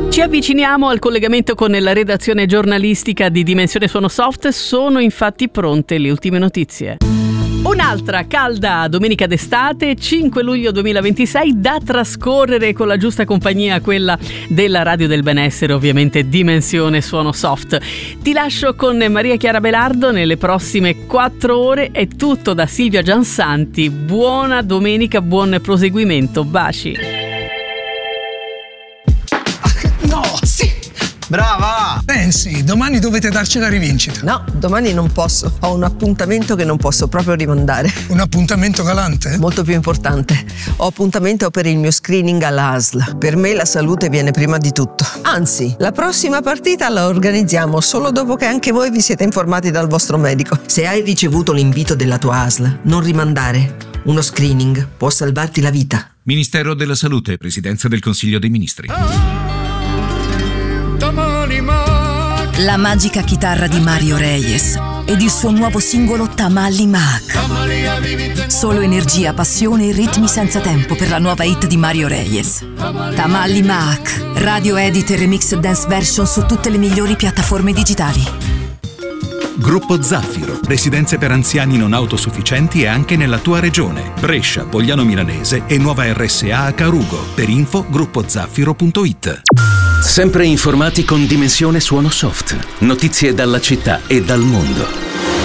Ci avviciniamo al collegamento con la redazione giornalistica di Dimensione Suono Soft. Sono infatti pronte le ultime notizie. Un'altra calda domenica d'estate, 5 luglio 2026, da trascorrere con la giusta compagnia, quella della Radio del Benessere, ovviamente Dimensione Suono Soft. Ti lascio con Maria Chiara Belardo nelle prossime 4 ore. È tutto da Silvia Giansanti. Buona domenica, buon proseguimento. Baci. No, sì! Brava! Pensi, domani dovete darci la rivincita. No, domani non posso. Ho un appuntamento che non posso proprio rimandare. Un appuntamento galante? Molto più importante. Ho appuntamento per il mio screening alla ASL. Per me la salute viene prima di tutto. Anzi, la prossima partita la organizziamo solo dopo che anche voi vi siete informati dal vostro medico. Se hai ricevuto l'invito della tua ASL, non rimandare. Uno screening può salvarti la vita. Ministero della Salute, Presidenza del Consiglio dei Ministri. La magica chitarra di Mario Reyes ed il suo nuovo singolo Tamali Mac. Solo energia, passione e ritmi senza tempo per la nuova hit di Mario Reyes. Tamali Mac, radio edit e remix dance version su tutte le migliori piattaforme digitali. Gruppo Zaffiro, residenze per anziani non autosufficienti e anche nella tua regione. Brescia, Pogliano Milanese e nuova RSA a Carugo. Per info gruppozaffiro.it. Sempre informati con Dimensione Suono Soft. Notizie dalla città e dal mondo.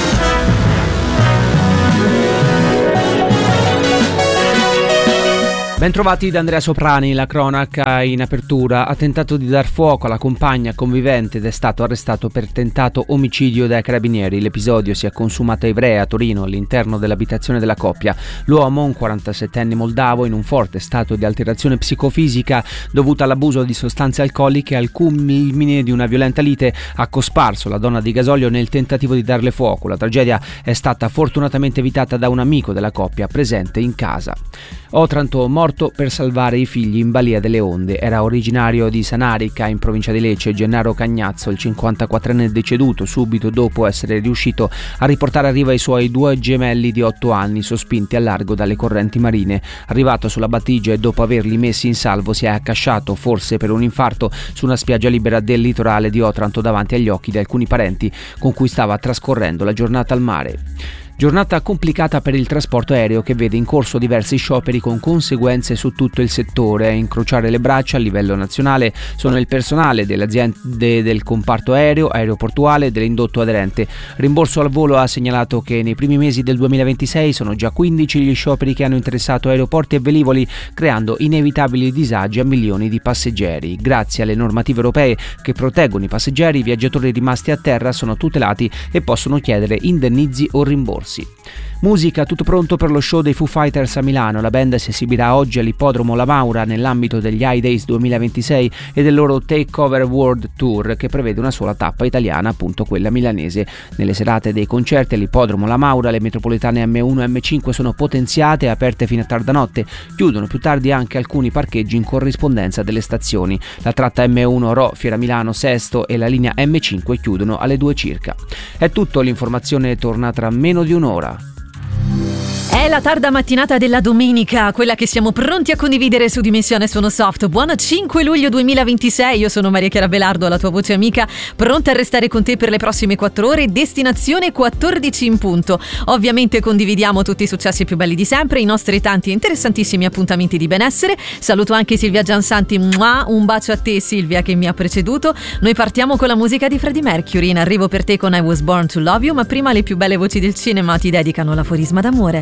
Bentrovati da Andrea Soprani. La cronaca in apertura: ha tentato di dar fuoco alla compagna convivente ed è stato arrestato per tentato omicidio dai carabinieri. L'episodio si è consumato a Ivrea, a Torino, all'interno dell'abitazione della coppia. L'uomo, un 47enne moldavo in un forte stato di alterazione psicofisica dovuta all'abuso di sostanze alcoliche, al culmine di una violenta lite, ha cosparso la donna di gasolio nel tentativo di darle fuoco. La tragedia è stata fortunatamente evitata da un amico della coppia presente in casa. Otranto morto per salvare i figli in balia delle onde. Era originario di Sanarica, in provincia di Lecce. Gennaro Cagnazzo, il 54enne deceduto subito dopo essere riuscito a riportare a riva i suoi 2 gemelli di 8 anni sospinti al largo dalle correnti marine. Arrivato sulla battigia e dopo averli messi in salvo si è accasciato, forse per un infarto, su una spiaggia libera del litorale di Otranto davanti agli occhi di alcuni parenti con cui stava trascorrendo la giornata al mare. Giornata complicata per il trasporto aereo, che vede in corso diversi scioperi con conseguenze su tutto il settore. A incrociare le braccia a livello nazionale sono il personale delle aziende del comparto aereo, aeroportuale e dell'indotto aderente. Rimborso al volo ha segnalato che nei primi mesi del 2026 sono già 15 gli scioperi che hanno interessato aeroporti e velivoli, creando inevitabili disagi a milioni di passeggeri. Grazie alle normative europee che proteggono i passeggeri, i viaggiatori rimasti a terra sono tutelati e possono chiedere indennizzi o rimborsi. Musica, tutto pronto per lo show dei Foo Fighters a Milano. La band si esibirà oggi all'ippodromo La Maura nell'ambito degli High Days 2026 e del loro Takeover World Tour, che prevede una sola tappa italiana, appunto quella milanese. Nelle serate dei concerti all'ippodromo La Maura le metropolitane M1 e M5 sono potenziate e aperte fino a tarda notte. Chiudono più tardi anche alcuni parcheggi in corrispondenza delle stazioni. La tratta M1 Rho Fiera Milano Sesto e la linea M5 chiudono alle 2 circa. È tutto, l'informazione torna tra meno di un'ora. È la tarda mattinata della domenica, quella che siamo pronti a condividere su Dimensione Suono Soft. Buon 5 luglio 2026, io sono Maria Chiara Belardo, la tua voce amica, pronta a restare con te per le prossime 4 ore, destinazione 14 in punto. Ovviamente condividiamo tutti i successi più belli di sempre, i nostri tanti interessantissimi appuntamenti di benessere. Saluto anche Silvia Giansanti, un bacio a te Silvia che mi ha preceduto. Noi partiamo con la musica di Freddie Mercury, in arrivo per te con I Was Born to Love You, ma prima le più belle voci del cinema ti dedicano l'aforisma d'amore.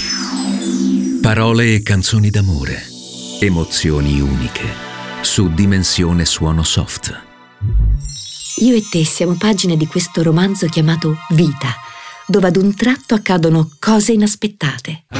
Parole e canzoni d'amore, emozioni uniche, su Dimensione Suono Soft. Io e te siamo pagine di questo romanzo chiamato Vita, dove ad un tratto accadono cose inaspettate.